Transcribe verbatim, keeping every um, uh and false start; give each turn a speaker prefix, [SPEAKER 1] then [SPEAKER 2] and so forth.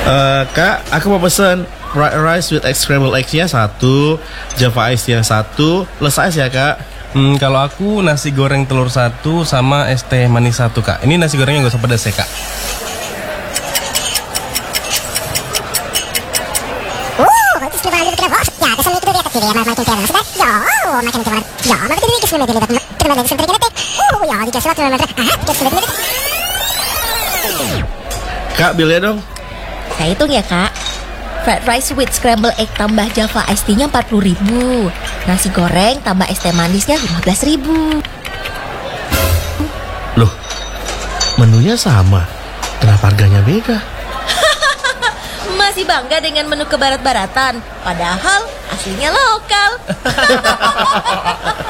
[SPEAKER 1] Eh, Kak, aku mau pesen fried rice with egg scrambled eggs-nya satu, Java Ice yang satu, less ice ya Kak.
[SPEAKER 2] Hmm, kalau aku nasi goreng telur satu sama es teh manis satu, Kak. Ini nasi gorengnya gak usah pedas ya, Kak.
[SPEAKER 3] Oh, het is nu wel lekker was. Ja, dat is een lekkere reactie. Ja, maar makin keren sudah. Ja, oh, makin keren. Ja, maar betul ini kisah medeli. Terima kasih terima kasih. Oh, ya, di kisah terima kasih. Ah, kisah medeli.
[SPEAKER 1] Kak, bilnya dong.
[SPEAKER 4] Saya hitung ya, Kak. Fried rice with scrambled egg tambah Java Iced Tea-nya empat puluh ribu. Nasi goreng tambah es teh manisnya lima belas ribu.
[SPEAKER 1] Loh, menunya sama. Kenapa harganya beda?
[SPEAKER 4] Masih bangga dengan menu kebarat-baratan, padahal aslinya lokal.